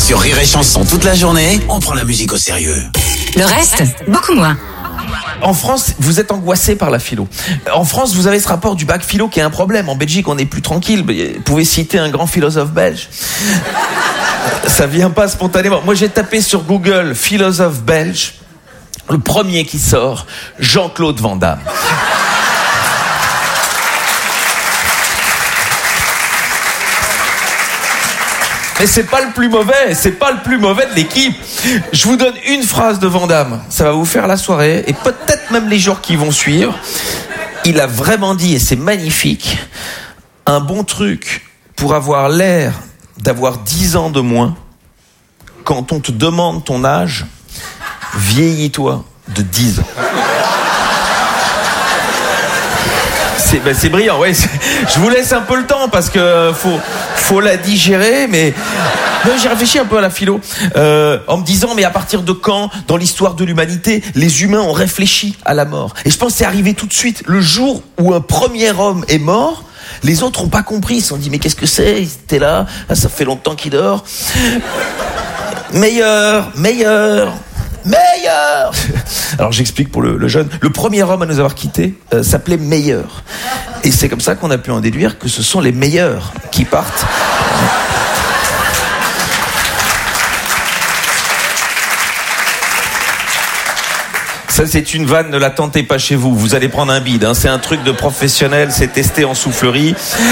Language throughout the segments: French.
Sur Rire et Chanson toute la journée, on prend la musique au sérieux. Le reste, beaucoup moins. En France, vous êtes angoissé par la philo. En France, vous avez ce rapport du bac philo qui est un problème. En Belgique, on est plus tranquille. Vous pouvez citer un grand philosophe belge. Ça vient pas spontanément. Moi, j'ai tapé sur Google philosophe belge. Le premier qui sort, Jean-Claude Van Damme. Mais c'est pas le plus mauvais de l'équipe. Je vous donne une phrase de Van Damme, ça va vous faire la soirée, et peut-être même les jours qui vont suivre. Il a vraiment dit, et c'est magnifique, un bon truc pour avoir l'air d'avoir 10 ans de moins, quand on te demande ton âge, vieillis-toi de 10 ans. C'est brillant, ouais. Je vous laisse un peu le temps parce que faut la digérer, mais moi, j'ai réfléchi un peu à la philo en me disant, mais à partir de quand, dans l'histoire de l'humanité, les humains ont réfléchi à la mort? Et je pense que c'est arrivé tout de suite. Le jour où un premier homme est mort, les autres n'ont pas compris. Ils se sont dit, mais qu'est-ce que c'est? Ils étaient là, ça fait longtemps qu'il dort. Meilleur. Alors j'explique pour le jeune. Le premier homme à nous avoir quittés s'appelait Meilleur. Et c'est comme ça qu'on a pu en déduire que ce sont les meilleurs qui partent. Ça, c'est une vanne, ne la tentez pas chez vous. Vous allez prendre un bide, hein. C'est un truc de professionnel, c'est testé en soufflerie.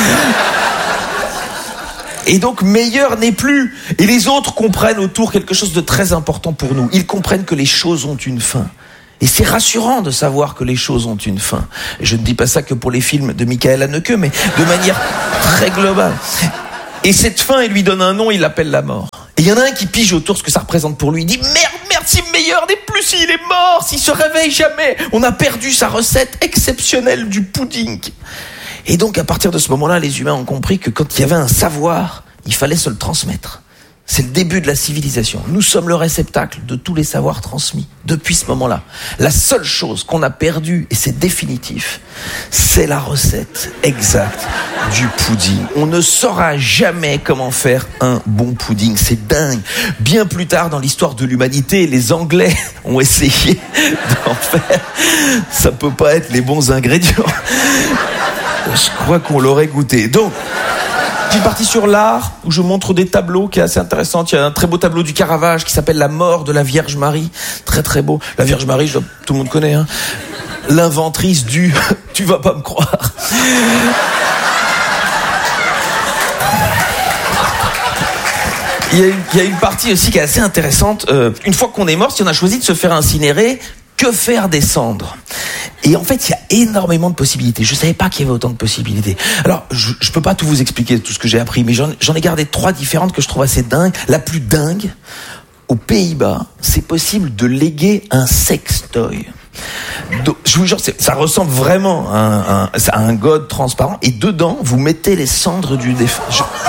Et donc, Meilleur n'est plus. Et les autres comprennent autour quelque chose de très important pour nous. Ils comprennent que les choses ont une fin. Et c'est rassurant de savoir que les choses ont une fin. Et je ne dis pas ça que pour les films de Michael Haneke, mais de manière très globale. Et cette fin, il lui donne un nom, il l'appelle la mort. Et il y en a un qui pige autour ce que ça représente pour lui. Il dit, merde, si Meilleur n'est plus, s'il est mort, s'il se réveille jamais, on a perdu sa recette exceptionnelle du pudding. Et donc, à partir de ce moment-là, les humains ont compris que quand il y avait un savoir, il fallait se le transmettre. C'est le début de la civilisation. Nous sommes le réceptacle de tous les savoirs transmis depuis ce moment-là. La seule chose qu'on a perdue, et c'est définitif, c'est la recette exacte du pudding. On ne saura jamais comment faire un bon pudding. C'est dingue. Bien plus tard dans l'histoire de l'humanité, les Anglais ont essayé d'en faire. Ça peut pas être les bons ingrédients. Je crois qu'on l'aurait goûté. Donc, j'ai parti sur l'art, où je montre des tableaux qui est assez intéressant. Il y a un très beau tableau du Caravage qui s'appelle La mort de la Vierge Marie. Très très beau. La Vierge Marie, tout le monde connaît, hein. L'inventrice du « tu vas pas me croire ». Il y a une partie aussi qui est assez intéressante. Une fois qu'on est mort, si on a choisi de se faire incinérer, que faire des cendres? Et en fait, il y a énormément de possibilités. Je savais pas qu'il y avait autant de possibilités. Alors, je peux pas tout vous expliquer, tout ce que j'ai appris, mais j'en ai gardé 3 différentes que je trouve assez dingues. La plus dingue, aux Pays-Bas, c'est possible de léguer un sextoy. Donc, je vous jure, ça ressemble vraiment à un god transparent. Et dedans, vous mettez les cendres du défunt.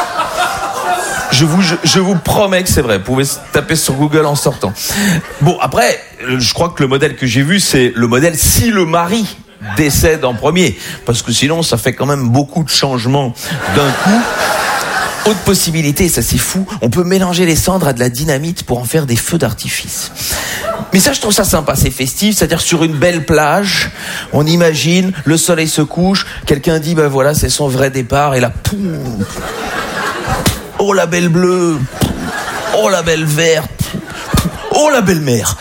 Je vous promets que c'est vrai. Vous pouvez taper sur Google en sortant. Bon, après, je crois que le modèle que j'ai vu, c'est le modèle si le mari décède en premier. Parce que sinon, ça fait quand même beaucoup de changements d'un coup. Autre possibilité, ça c'est fou, on peut mélanger les cendres à de la dynamite pour en faire des feux d'artifice. Mais ça, je trouve ça sympa, c'est festif, c'est-à-dire sur une belle plage, on imagine, le soleil se couche, quelqu'un dit, ben voilà, c'est son vrai départ, et là, poum, oh la belle bleue, oh la belle verte, oh la belle mer.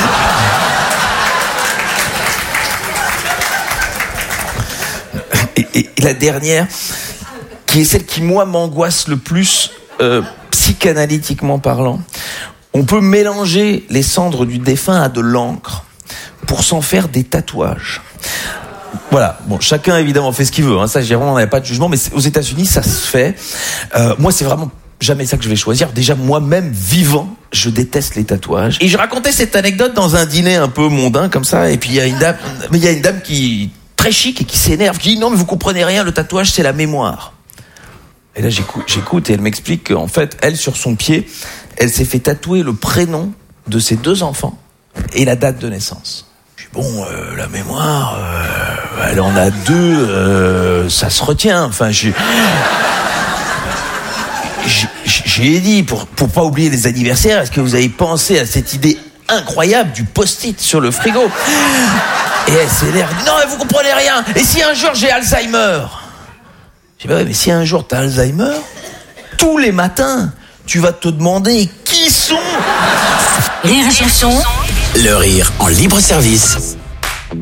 Et la dernière, qui est celle qui, moi, m'angoisse le plus, psychanalytiquement parlant. On peut mélanger les cendres du défunt à de l'encre pour s'en faire des tatouages. Voilà, bon, chacun évidemment fait ce qu'il veut, hein. Ça, on n'avait pas de jugement, mais aux États-Unis, ça se fait. Moi, c'est vraiment jamais ça que je vais choisir. Déjà, moi-même, vivant, je déteste les tatouages. Et je racontais cette anecdote dans un dîner un peu mondain, comme ça, et puis il y a une dame qui, très chic, et qui s'énerve, qui dit, non, mais vous comprenez rien, le tatouage, c'est la mémoire. Et là, j'écoute, et elle m'explique qu'en fait, elle, sur son pied, elle s'est fait tatouer le prénom de ses 2 enfants et la date de naissance. Je dis, bon, la mémoire, elle en a 2, ça se retient. Enfin, j'ai J'ai dit, pour pas oublier les anniversaires, est-ce que vous avez pensé à cette idée incroyable du post-it sur le frigo? Et elle s'est l'air, non, mais vous comprenez rien. Et si un jour j'ai Alzheimer? J'ai dit, bah ouais, mais si un jour t'as Alzheimer, tous les matins, tu vas te demander qui sont Rire et chanson. Le rire en libre service.